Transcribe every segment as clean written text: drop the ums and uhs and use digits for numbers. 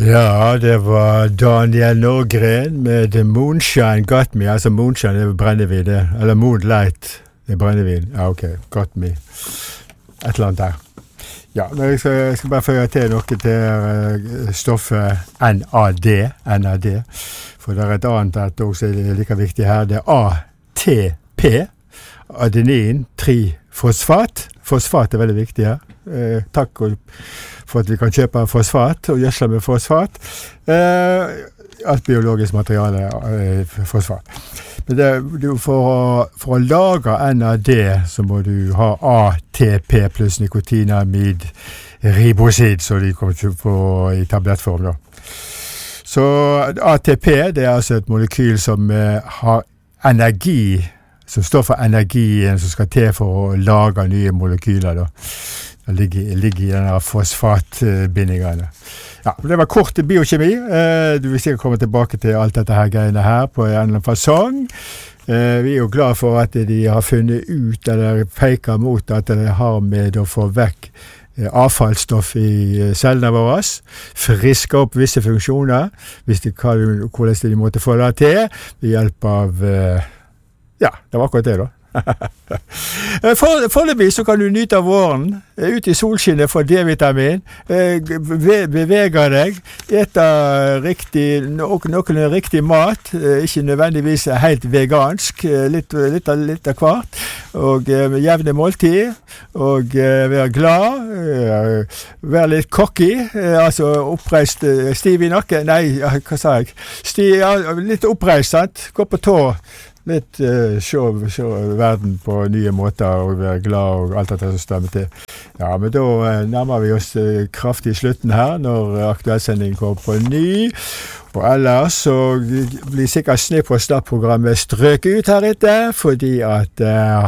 Ja, det var Daniel Norgren med Moonshine Got Me. Altså Moonshine er brennevin, det. Eller Moonlight er brennevin. Ja, ok. Got Me. Et eller annet der. Ja, men jeg skal bare føre til noe til stoffet NAD. For det er et annet at også er like viktig her. Det er ATP. Adenin, trifosfat. Fosfat er veldig viktig her. Takk for at vi kan kjøpe fosfat og gjødsle med fosfat. Alt biologisk materiale er fosfat. Men for å lage NAD så må du ha ATP pluss nikotinamid ribosid, så de kommer på i tablettform da. Så ATP det er altså et molekyl som har energi, som står for energien som skal til for å lage nye molekyler da. Det ligger i denne fosfatbindingene. Ja, det var kort biokjemi. Du vil sikkert komme tilbake til alt dette her greiene her på en eller annen fasong. Vi er jo glad for at de har funnet ut, eller peker mot at det har med å få vekk avfallsstoff i cellene våre, friske opp visse funksjoner, hvordan de måtte få det til, ved hjelp av, ja, det var akkurat det da. Foreløpig så kan du nyte av våren, ut i solskinnet for D-vitamin, bevege deg, ete noen riktig mat, ikke nødvendigvis helt vegansk, litt av hvert, og jevne måltid, og være glad, være litt cocky, altså oppreist, stiv i nakken, nei, hva sa jeg? Litt oppreist, sant? Gå på tå. Litt se verden på nye måter og være glad og alt dette som stemmer til. Ja, men da nærmer vi oss kraftig slutten her når aktuellsendingen kommer på ny. Og ellers så blir sikkert Snipp og Snapp-programmet strøket ut her etter, fordi at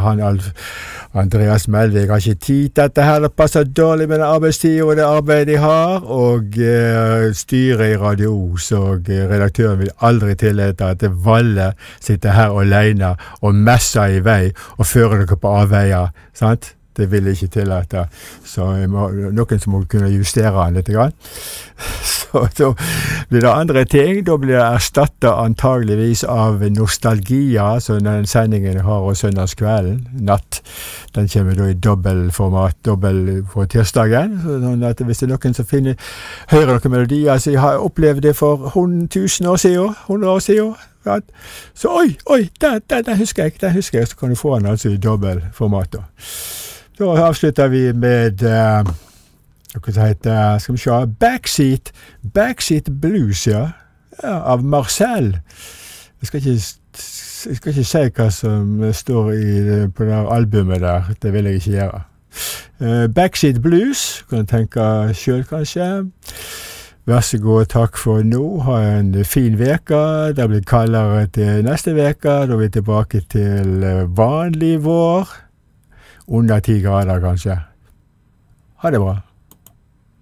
Andreas Melvik har ikke tid til dette her. Det passer dårlig med den arbeidstid og det arbeidet de har, og styret i Radio Os og redaktøren vil aldri tillate at Valle sitter her alene og messer i vei og fører dere på avveier, sant? Det vil ikke tillate, så noen som må kunne justere han litt grann. Så blir det andre ting, da blir det erstattet antageligvis av nostalgia, så den sendingen jeg har også søndagskvelden, natt, den kommer da i dobbeltformat, dobbelt på tirsdagen, sånn at hvis det er noen som hører noen melodier, så jeg har opplevd det for 100 år siden, ja. Så oi, den husker jeg, så kan du få den altså i dobbeltformat da. Da avslutter vi med noe som heter, skal vi se, Backseat Blues, ja, av Marcel. Jeg skal ikke si hva som står på det albumet der, det vil jeg ikke gjøre. Backseat Blues, kan du tenke selv kanskje. Vær så god, takk for nå. Ha en fin veka. Det blir kaldere til neste veka. Da er vi tilbake til vanlig vår. Under 10 grader kanskje. Ha det bra.